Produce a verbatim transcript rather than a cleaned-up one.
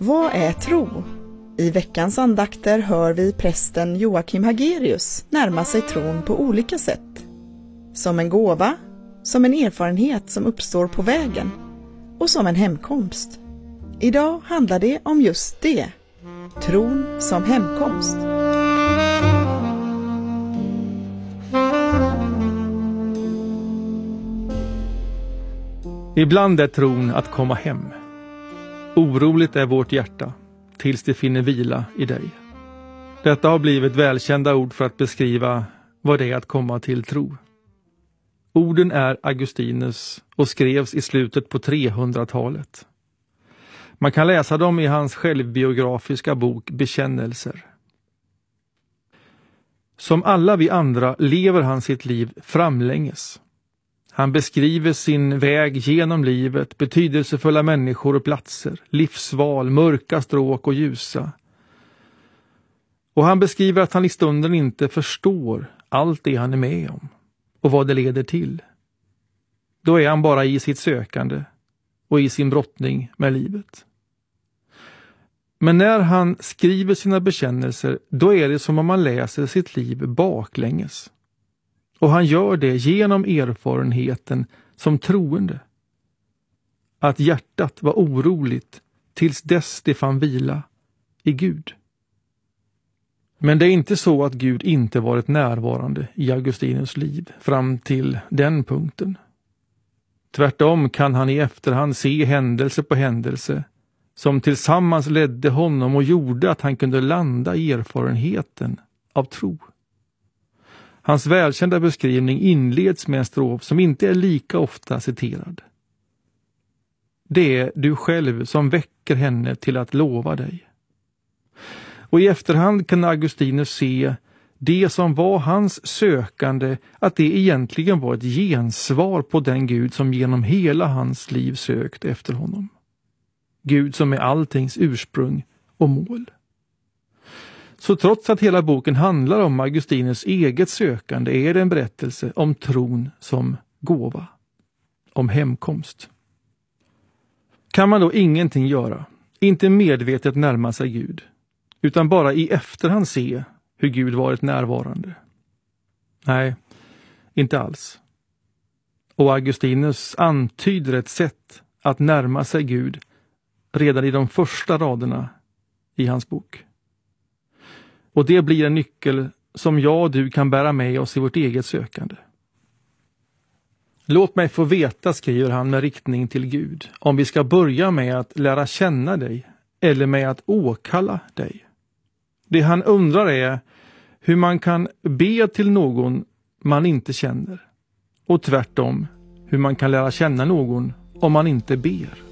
Vad är tro? I veckans andakter hör vi prästen Joakim Hagerius närma sig tron på olika sätt. Som en gåva, som en erfarenhet som uppstår på vägen och som en hemkomst. Idag handlar det om just det, tron som hemkomst. Ibland är tron att komma hem. Oroligt är vårt hjärta, tills det finner vila i dig. Detta har blivit välkända ord för att beskriva vad det är att komma till tro. Orden är Augustinus och skrevs i slutet på trehundratalet. Man kan läsa dem i hans självbiografiska bok Bekännelser. Som alla vi andra lever han sitt liv framlänges. Han beskriver sin väg genom livet, betydelsefulla människor och platser, livsval, mörka stråk och ljusa. Och han beskriver att han i stunden inte förstår allt det han är med om och vad det leder till. Då är han bara i sitt sökande och i sin brottning med livet. Men när han skriver sina bekännelser, då är det som om man läser sitt liv baklänges. Och han gör det genom erfarenheten som troende. Att hjärtat var oroligt tills dess det fann vila i Gud. Men det är inte så att Gud inte varit närvarande i Augustinus liv fram till den punkten. Tvärtom kan han i efterhand se händelse på händelse som tillsammans ledde honom och gjorde att han kunde landa i erfarenheten av tro. Hans välkända beskrivning inleds med en strof som inte är lika ofta citerad. Det är du själv som väcker henne till att lova dig. Och i efterhand kan Augustinus se det som var hans sökande, att det egentligen var ett gensvar på den Gud som genom hela hans liv sökt efter honom. Gud som är alltings ursprung och mål. Så trots att hela boken handlar om Augustinus eget sökande är det en berättelse om tron som gåva, om hemkomst. Kan man då ingenting göra, inte medvetet närma sig Gud, utan bara i efterhand se hur Gud varit närvarande? Nej, inte alls. Och Augustinus antyder ett sätt att närma sig Gud redan i de första raderna i hans bok. Och det blir en nyckel som jag och du kan bära med oss i vårt eget sökande. Låt mig få veta, skriver han med riktning till Gud, om vi ska börja med att lära känna dig eller med att åkalla dig. Det han undrar är hur man kan be till någon man inte känner och tvärtom hur man kan lära känna någon om man inte ber.